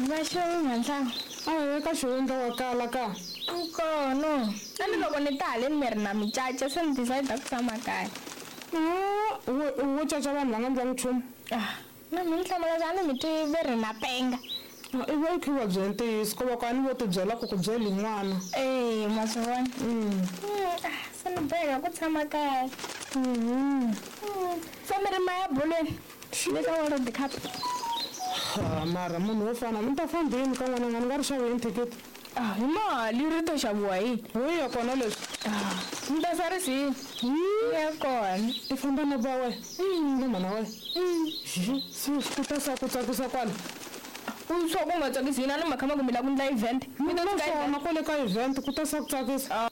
Va xo ngantla. Ka xihundla wa kala ka. Kono. Ani loko ni tale ni miri na micaca se ni decide ku tshama kaya. Wo caca vanhu va nga ndlangi nchumu. Na mi hlamula jani mi twi ve ri na penga. I va ikhi va byela ntiyiso ko va ka ni vo ti byela ku byeli n'wana. Ma swi vona. Se ni boheka ku tshama kaya. Se mi ri maya bolweni le ka World Cup. Mara munhu wo fana mi ta fambini ka n'wana ni nga ri xaveni thikithi. Hi mali ri to xaviwa hi. Hi ya kona leswi. Mi ta sarisi ya kona. I famba na ba we na mana we. Se ku ta sa ku tsakisa kwala. Swa ku nga tsakisi na mhaka ma ku mi la ku ndla event. Mi ta swona kwale ka event ku ta sa ku tsakisa.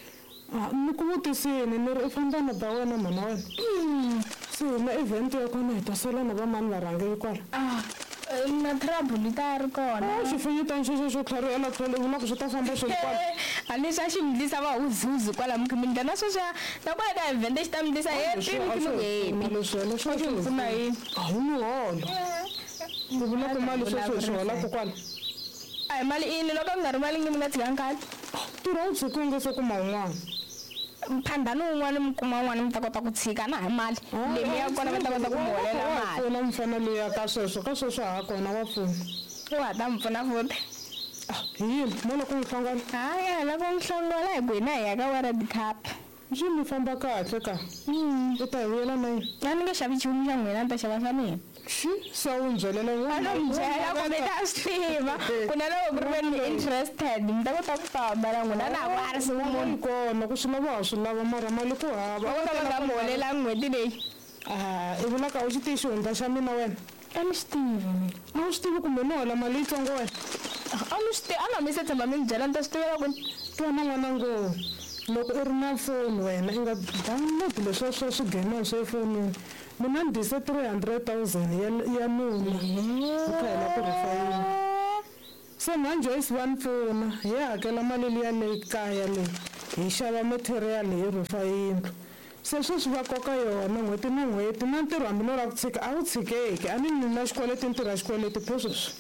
Ni ku vutisini ni ri i famba na ba wena mana wena. Se na event ya kona hi ta sala na va mani va rhange kwala. Na trouble ta ri kona. Xifinyi ta xo tlhariela tlhelo vula ku swi ta famba swi kwala. Ani xa xi ndlisa va uzuzu kwala mkhimini na sweswa na kwala ka event xi ta mi ndlisa leswelo swo xi pfuna yini. Hi muholo. Ni vula ku mali swi hola ku kwala. Ai mali ini loko nga ri mali ngi mi nga tshika nkani. Tirha u tshiku nge se kuma un'wana. Phandani un'wana mi kuma un'wana mi ta kota ku tshika na hi mali leyi ya kona va ta kota ku mi holela mali. Pfuna mfanelo ya ka sweswo ha kona va pfuna. Wa ta mi pfuna futhi. Hi yini mo loko mi hlangana. Ya loko mi hlangana hi gwina hi ya ka World Cup. Swi mi famba kahle ka. U ta hi vuyela na yini. A ni nge xavi nchumu xa n'wina ni ta xava xa mina. Se u ndzelela n'wana. A ni byela ku mi ta swi tiva ku na loko ku ri ve ni interested mi ta kota ku famba na n'wina na ku a ri siku munhu kona ku swi lava swi lava mara mali ku hava. Va kota va mi holela n'hweti leyi. I vula ka u xi tivi xihundla xa mina wena. A ni swi tivi. A wu swi tivi kumbe ni hola mali yitsongo wena. A ni swi tivi a na mi se tshemba mi ni byela ni ta swi tivela ku twana n'wana ngo loko i ri na foni wena i nga download leswiya swa swigenewa swa efonini mina ni dise 300,000 ya muni ku hela ku rifa yini se manjoyce va ni pfuna hi hakela mali liya le kaya leyi hi xava material hi rifa yindlu se sweswi va koka yona n'hweti na n'hweti na ntirho hambi no lava ku tshika a wu tshikeki a ni na xikweleti ntirho ya xikweleti pho sweswi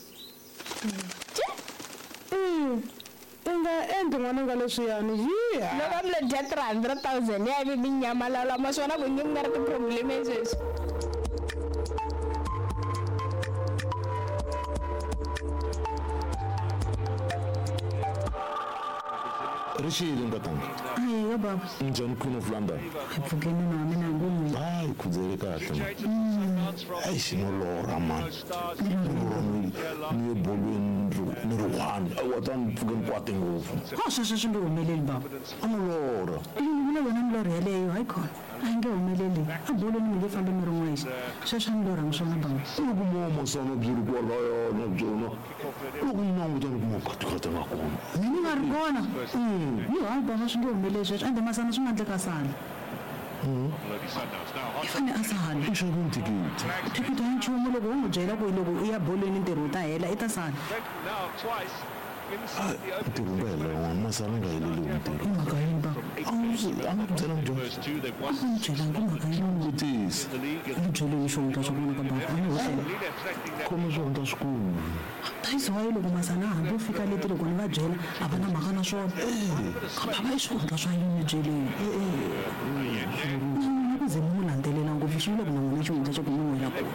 nga endli n'wana nga leswiyani loko mi le dya 300,000 ya ivi mi nyamalala ma swona ku nge mi nga ri ti-problem sweswi. Rixile nkatanga. Hayi baba. Njhani Queen of London? Pfukeni na mina ngomuni. Hayi khudzele kahle man. Hayi xinolora man. Ni ebolweni ni ri one. Wa ta ni pfukeni kwate ngopfu. Sweswo swi nge humeleli baba. A nolora. Yini vula wena milorho yaleyo hayi khona. A yi nge humeleli. A bolweni mi nge fambi mi ri n'wexe. Sweswo a ni lorha swona baba. Loko mama sana byi ri kwala yona byona. Loko ni languta ni kuma katikati nga kona. Ni nga ri kona. Hayi baba swi nge humeleli sweswo ende masana swi nga endleka sala. I fane a sala. I xaveni thikithi. Thikithi ya nchumu loko u n'wi byela ku loko u ya bolweni ntirho u ta hela i ta sala. Ntirho nga hela n'wana masana nga heleli hi ntirho. I mhaka yini baba? A nga byela njhani? A n'wi byela hi mhaka yini? Vutisa. Ni byeleni swihundla swa vona ka baba a ni hohlela. Khoma swihundla swikulu. Thayiso wa loko masana hambi u fika leti loko ni va byela a va na mhaka na swona. Baba i swihundla swa yini byeleni? Na ku ze ni n'wi landzelela ngopfu swi vula ku na n'wina xihundla xa ku ni n'wela kona.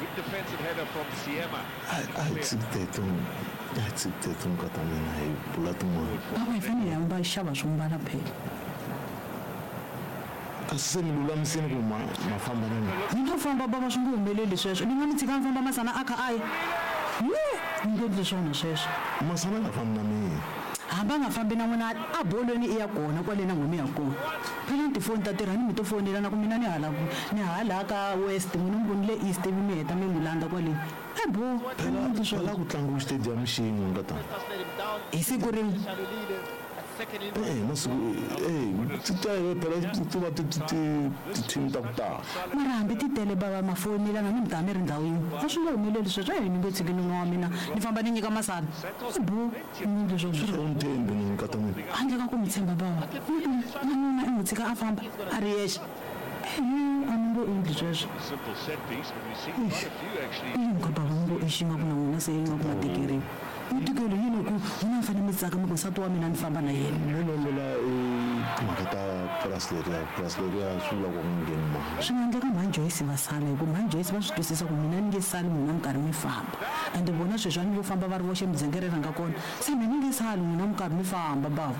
A tshikete nkata mina hi bula tin'wana. Baba hi fanele hamba xava swo mbala phela. Kasi se mi lulamiseni ku ma famba na mina. Ni nga famba baba swi nge humeleli sweswo ni nga ni tshika ni famba masana a kha a yi. Ni nge endli swona sweswo. Masana nga fambi na mina. Hambi a nga fambi na n'wina a bolweni i ya kona kwale na n'wina ya kona. Phela tifoni ta tirha ni mi to fonela na ku mina ni hala ka west n'wina mi vonile east ivi mi heta mi mi landza kwale. Phela ku tlangiwa xitediyamu xin'we nkatanga. Hi siku rin'we. Masiku ti tele phela ti va ti-team ta ku tala. Mara hambi ti tele baba mafonelana ni mi ta mi ri ndhawu yin'we a swi nge humeleli sweswo ni nge tshiki ni n'wana wa mina ni famba ni nyika masana ni endle sweswo Swi ri ntshembi ni nkata mina. handle ka ku mi tshemba baba n'wanuna i n'wi tshika a famba a ri yexe a ni ngo endli sweswo i nga baba ni ngo i xi nga ku na n'wina se i nga ku nga tekeriwi mi tikeli yini ku mina ni fanele mi tsaka mi ku nsati wa mina ni famba na yena no timhaka ta purasi leriya swi vula ku ngheni mali swi nga endleka mhani Joyce va sala hi ku mhani Joyce va swi twisisa ku mina ni nge sali n'wina mi karhi mi famba ende vona sweswi a ni vo famba va ri voxe midzengere ranga kona se mina ni nge sali n'wina mi karhi mi famba bava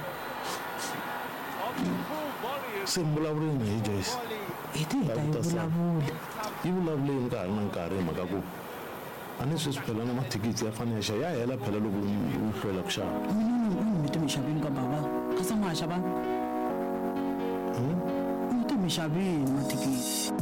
se mi vulavuleni hi Joyce hi te hi ta yi vulavula yi vulavuleni nkarhi na nkarhi hi mhaka ku a ni sweswi phela na mathikithi ya fanele xa ya hela phela loko u hlwela ku xava mina mi te mi xavini ka bava ka sa n'wa ha xavanga mi te mi xavini mathikithi